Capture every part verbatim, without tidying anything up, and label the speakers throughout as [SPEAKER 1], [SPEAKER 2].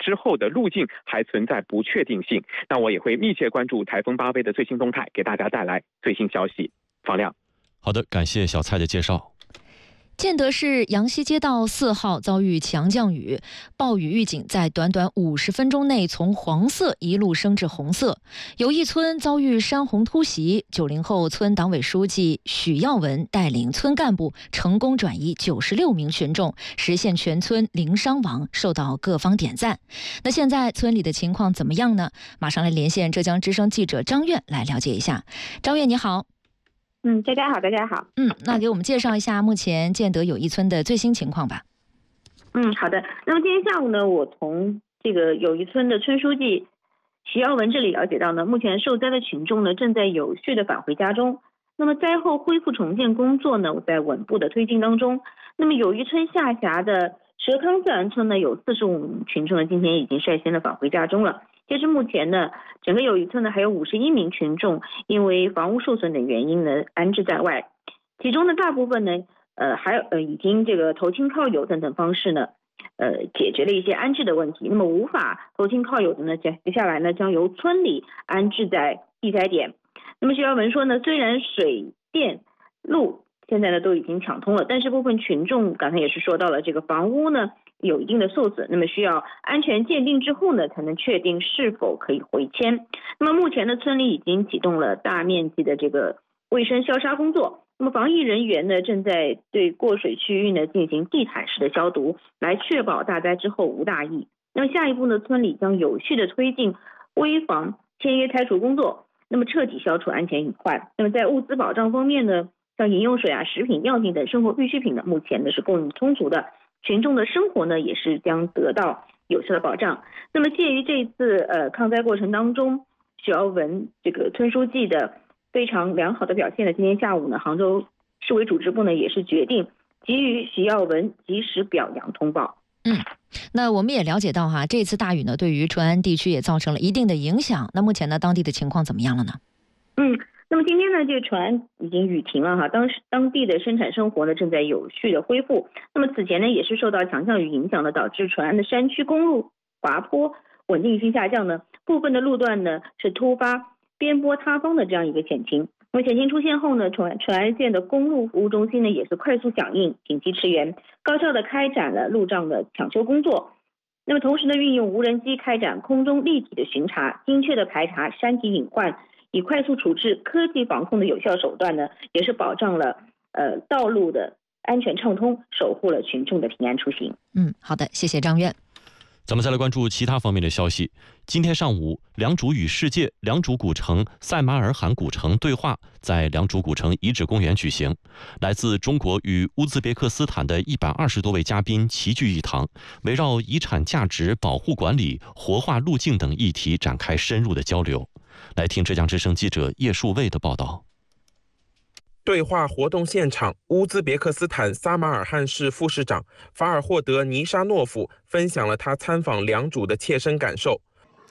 [SPEAKER 1] 之后的路径还存在不确定性。那我也会密切关注台风巴威的最新动态，给大家带来最新消息。方亮，
[SPEAKER 2] 好的，感谢小蔡的介绍。
[SPEAKER 3] 建德市杨溪街道四号遭遇强降雨，暴雨预警在短短五十分钟内从黄色一路升至红色。友谊村遭遇山洪突袭，九零后村党委书记许耀文带领村干部成功转移九十六名群众，实现全村零伤亡，受到各方点赞。那现在村里的情况怎么样呢？马上来连线浙江之声记者张悦来了解一下。张悦你好。
[SPEAKER 4] 嗯，大家好，大家好。
[SPEAKER 3] 嗯，那给我们介绍一下目前建德友谊村的最新情况吧。
[SPEAKER 4] 嗯，好的。那么今天下午呢，我从这个友谊村的村书记徐耀文这里了解到呢，目前受灾的群众呢正在有序的返回家中。那么灾后恢复重建工作呢，在稳步的推进当中。那么友谊村下辖的蛇康自然村呢，有四十五名群众呢，今天已经率先的返回家中了。截至目前呢，整个友谊村呢还有五十一名群众因为房屋受损等原因呢安置在外，其中的大部分呢，呃还有呃已经这个投亲靠友等等方式呢，呃解决了一些安置的问题。那么无法投亲靠友的呢，接接下来呢将由村里安置在地灾点。那么徐耀文说呢，虽然水电路现在呢都已经抢通了，但是部分群众刚才也是说到了这个房屋呢有一定的受损，那么需要安全鉴定之后呢，才能确定是否可以回迁。那么目前呢，村里已经启动了大面积的这个卫生消杀工作。那么防疫人员呢，正在对过水区域呢进行地毯式的消毒，来确保大灾之后无大疫。那么下一步呢，村里将有序的推进危房签约拆除工作，那么彻底消除安全隐患。那么在物资保障方面呢，像饮用水啊、食品、药品等生活必需品呢，目前呢是供应充足的。群众的生活呢也是将得到有效的保障。那么鉴于这一次呃抗灾过程当中许耀文这个村书记的非常良好的表现呢，今天下午呢，杭州市委组织部呢也是决定给予许耀文及时表扬通报。
[SPEAKER 3] 嗯，那我们也了解到哈，这次大雨呢对于淳安地区也造成了一定的影响。那目前呢当地的情况怎么样了呢？
[SPEAKER 4] 嗯。那么今天呢，这个淳安已经雨停了哈，当时当地的生产生活呢正在有序的恢复。那么此前呢，也是受到强降雨影响的，导致淳安的山区公路滑坡稳定性下降呢，部分的路段呢是突发边坡塌方的这样一个险情。那么险情出现后呢，淳淳安县的公路服务中心呢也是快速响应，紧急驰援，高效的开展了路障的抢修工作。那么同时呢，运用无人机开展空中立体的巡查，精确的排查山体隐患。以快速处置、科技防控的有效手段呢，也是保障了呃道路的安全畅通，守护了群众的平安出行。
[SPEAKER 3] 嗯，好的，谢谢张院。
[SPEAKER 2] 咱们再来关注其他方面的消息。今天上午，良渚与世界良渚古城赛马尔罕古城对话在良渚古城遗址公园举行，来自中国与乌兹别克斯坦的一百二十多位嘉宾齐聚一堂，围绕遗产价值、保护管理、活化路径等议题展开深入的交流。来听浙江之声记者叶树卫的报道。
[SPEAKER 5] 对话活动现场，乌兹别克斯坦撒马尔罕市副市长法尔霍德尼沙诺夫分享了他参访良渚的切身感受。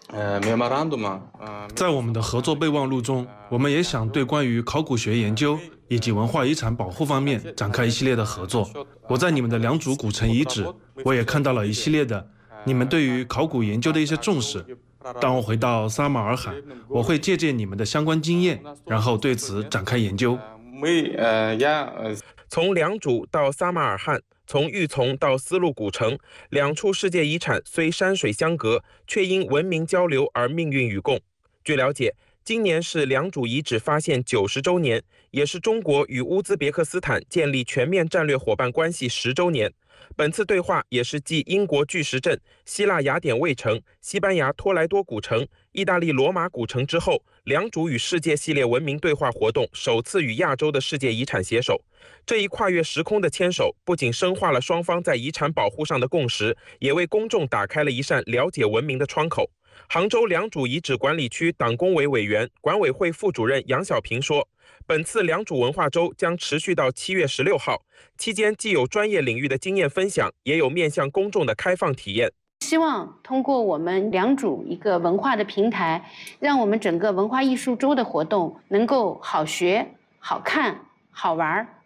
[SPEAKER 6] 在我们的合作备忘录中，我们也想对关于考古学研究以及文化遗产保护方面展开一系列的合作。我在你们的良渚古城遗址，我也看到了一系列的你们对于考古研究的一些重视。当我回到撒马尔罕，我会借鉴你们的相关经验，然后对此展开研究。
[SPEAKER 5] 从良渚到撒马尔罕，从玉琮到丝路古城，两处世界遗产虽山水相隔，却因文明交流而命运与共。据了解，今年是良渚遗址发现九十周年，也是中国与乌兹别克斯坦建立全面战略伙伴关系十周年。本次对话也是继英国巨石阵、希腊雅典卫城、西班牙托莱多古城、意大利罗马古城之后，良渚与世界系列文明对话活动首次与亚洲的世界遗产携手。这一跨越时空的牵手，不仅深化了双方在遗产保护上的共识，也为公众打开了一扇了解文明的窗口。杭州良渚遗址管理区党工委委员、管委会副主任杨小平说，本次良渚文化周将持续到七月十六号，期间既有专业领域的经验分享，也有面向公众的开放体验。
[SPEAKER 7] 希望通过我们良渚一个文化的平台，让我们整个文化艺术周的活动能够好学、好看、好玩、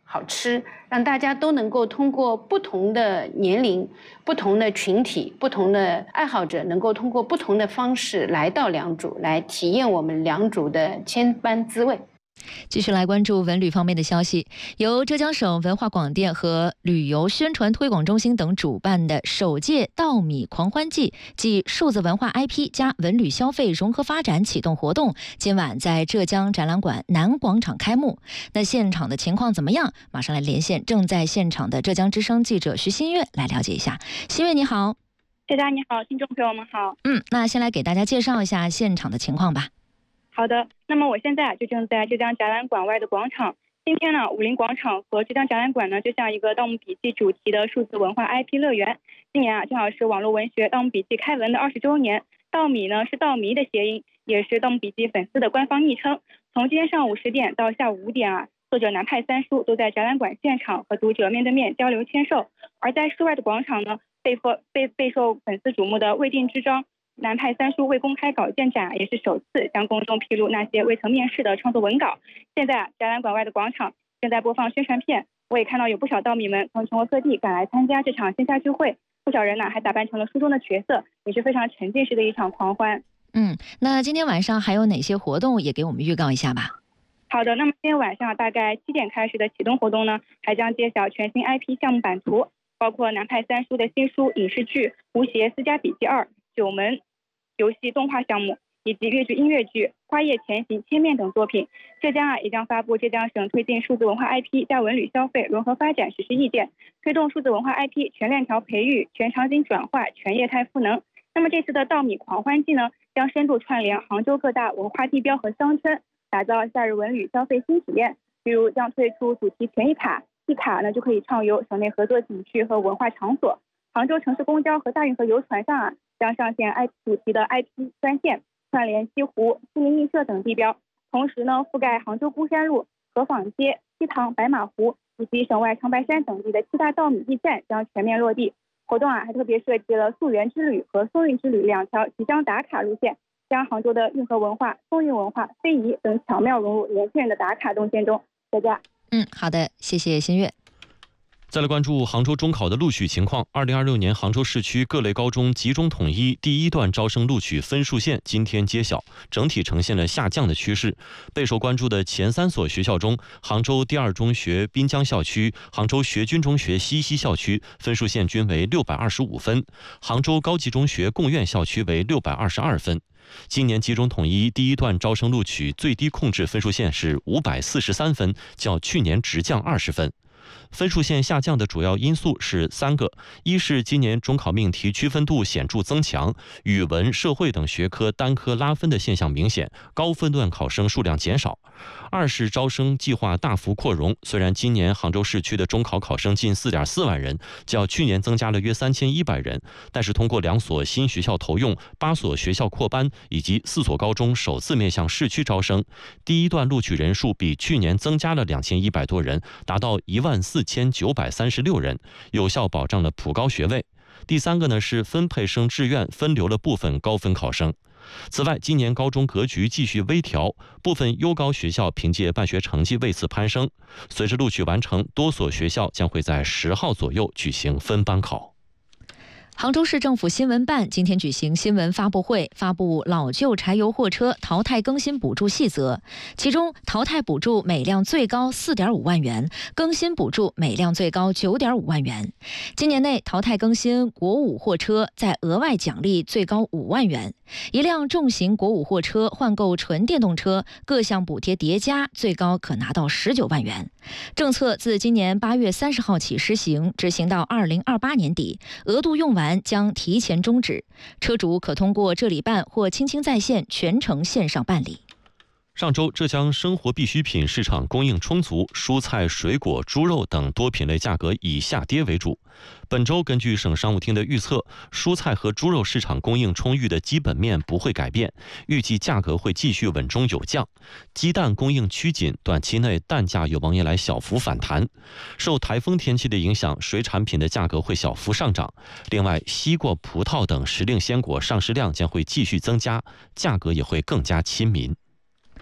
[SPEAKER 7] 好吃，让大家都能够通过不同的年龄、不同的群体、不同的爱好者，能够通过不同的方式来到良渚，来体验我们良渚的千般滋味。
[SPEAKER 3] 继续来关注文旅方面的消息，由浙江省文化广电和旅游宣传推广中心等主办的首届稻米狂欢季暨数字文化 I P 加文旅消费融合发展启动活动，今晚在浙江展览馆南广场开幕。那现场的情况怎么样？马上来连线正在现场的浙江之声记者徐新月来了解一下。新月你好。
[SPEAKER 8] 大家你好，听众朋友们好。
[SPEAKER 3] 嗯，那先来给大家介绍一下现场的情况吧。
[SPEAKER 8] 好的，那么我现在就正在浙江展览馆外的广场。今天呢，武林广场和浙江展览馆呢，就像一个《盗墓笔记》主题的数字文化 I P 乐园。今年啊，正好是网络文学《盗墓笔记》开文的二十周年。稻米呢是稻迷的谐音，也是《盗墓笔记》粉丝的官方昵称。从今天上午十点到下午五点啊，作者南派三叔都在展览馆现场和读者面对面交流签售。而在室外的广场呢，备备备受粉丝瞩目的未定之章南派三叔未公开稿件展也是首次向公众披露那些未曾面世的创作文稿。现在啊，展览馆外的广场正在播放宣传片，我也看到有不少稻米们从全国各地赶来参加这场线下聚会，不少人呢还打扮成了书中的角色，也是非常沉浸式的一场狂欢。
[SPEAKER 3] 嗯，那今天晚上还有哪些活动也给我们预告一下吧。
[SPEAKER 8] 好的，那么今天晚上大概七点开始的启动活动呢，还将揭晓全新 I P 项目版图，包括南派三叔的新书影视剧《吴邪私家笔记二》、九门游戏动画项目，以及粤剧音乐剧《花叶前行》、《千面》等作品。浙江啊也将发布浙江省推进数字文化 I P 加文旅消费融合发展实施意见，推动数字文化 I P 全链条培育、全场景转化、全业态赋能。那么这次的稻米狂欢季呢，将深度串联杭州各大文化地标和乡村，打造夏日文旅消费新体验。比如将推出主题权益卡，一卡呢就可以畅游省内合作景区和文化场所。杭州城市公交和大运河游船上啊，将上线 I P 主题的 I P 专线，串联西湖、西泠印社等地标，同时呢覆盖杭州孤山路、河坊街、西塘、白马湖以及省外长白山等地的七大稻米驿站将全面落地。活动啊还特别设计了溯源之旅和松韵之旅两条即将打卡路线，将杭州的运河文化、松韵文化、非遗等巧妙融入年轻人的打卡动线中。大家，
[SPEAKER 3] 嗯，好的，谢谢新月。
[SPEAKER 2] 再来关注杭州中考的录取情况。二零二六年杭州市区各类高中集中统一第一段招生录取分数线今天揭晓，整体呈现了下降的趋势。备受关注的前三所学校中，杭州第二中学滨江校区、杭州学军中学西溪校区分数线均为六百二十五分，杭州高级中学贡院校区为六百二十二分。今年集中统一第一段招生录取最低控制分数线是五百四十三分，较去年直降二十分。分数线下降的主要因素是三个：一是今年中考命题区分度显著增强，语文、社会等学科单科拉分的现象明显，高分段考生数量减少；二是招生计划大幅扩容，虽然今年杭州市区的中考考生近 四点四万人，较去年增加了约三千一百人，但是通过两所新学校投用、八所学校扩班以及四所高中首次面向市区招生，第一段录取人数比去年增加了两千一百多人，达到一万四千九百三十六人，有效保障了普高学位。第三个呢是分配生志愿分流了部分高分考生。此外，今年高中格局继续微调，部分优高学校凭借办学成绩为此攀升。随着录取完成，多所学校将会在十号左右举行分班考。
[SPEAKER 3] 杭州市政府新闻办今天举行新闻发布会，发布老旧柴油货车淘汰更新补助细则，其中淘汰补助每辆最高 四点五万元，更新补助每辆最高 九点五万元。今年内淘汰更新国五货车再额外奖励最高五万元，一辆重型国五货车换购纯电动车，各项补贴叠加，最高可拿到十九万元。政策自今年八月三十号起施行，执行到二零二八年底，额度用完将提前终止，车主可通过这里办或青青在线全程线上办理。
[SPEAKER 2] 上周，浙江生活必需品市场供应充足，蔬菜、水果、猪肉等多品类价格以下跌为主。本周，根据省商务厅的预测，蔬菜和猪肉市场供应充裕的基本面不会改变，预计价格会继续稳中有降。鸡蛋供应趋紧，短期内蛋价有望迎来小幅反弹。受台风天气的影响，水产品的价格会小幅上涨。另外，西瓜、葡萄等时令鲜果上市量将会继续增加，价格也会更加亲民。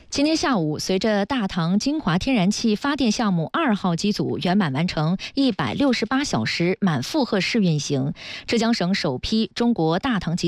[SPEAKER 3] 今天下午，随着大唐金华天然气发电项目二号机组圆满完成一百六十八小时满负荷试运行，浙江省首批中国大唐级